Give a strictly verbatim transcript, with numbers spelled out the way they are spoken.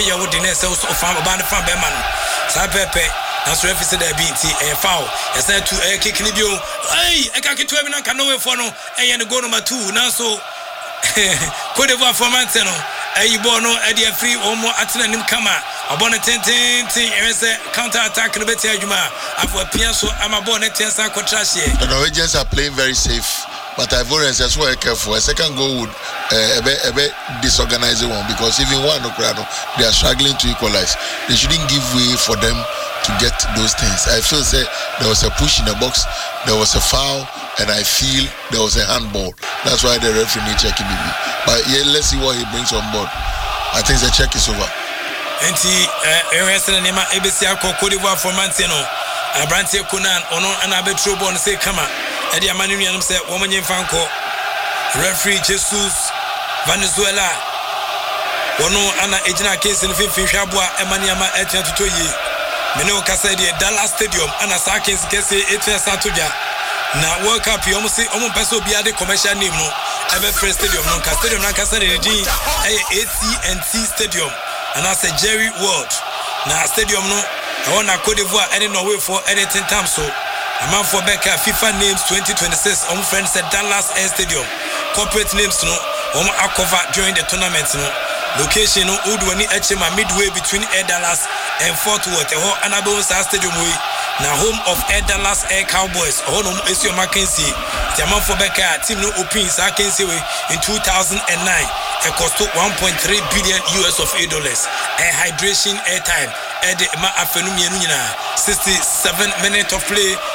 me ya wo de na se so fa ba na fa be ma no sa pepe na so refi se da bi nti e foul e say to e kick ni bio ai e ka keto e na ka no we for no e ye no go number two na so Cote d'Ivoire for Manteno e ball no e dey free omo atena nim kama obon ten ten ten e say counter attack no beti adwuma afo pia so ama ball net tensa contrast here. The Norwegians are playing very safe, but Ivorians as well careful. A second goal would uh, a bit, a bit disorganized one because even one Ukraino they are struggling to equalize. They shouldn't give way for them to get those things. I feel say there was a push in the box, there was a foul, and I feel there was a handball. That's why the referee need checking me. But yeah, let's see what he brings on board. I think the check is over. Enti eh wrestling nema ebesi akọ Cote d'Ivoire for Manteno. Abrantie Kunan ono ana betro ball say kama. E dey amanu nuanum say wo manye fanko. Referee Jesus Venezuela. Ono ana ejina case no fifin hwaboa emaniama etia totoyi. Mene o kasa dey Dallas Stadium ana sa case kese etia satoja. Na World Cup you almost say almost person obi ade commercial name no. Ebe Fresh Stadium no ka stadium na kasa dey din eh A T and T Stadium. And I say Jerry World. Now stadium no, I want to Cote d'Ivoire any Norway for anything time so. A man for Becca FIFA names twenty twenty-six. On friends said Dallas Air Stadium. Corporate names no, on I cover during the tournament no. Location no, Udwani Echema midway between Air Dallas and Fort Worth. Oh, Annabelle Stadium way. Now home of Air Dallas Air Cowboys. Oh no, it's your Mackenzie. The man for Becca team no opens Mackenzie way in two thousand nine. It cost one point three billion U S of A dollars. Air hydration airtime. Air the ma afenum yenu nyina. sixty-seven minutes of play.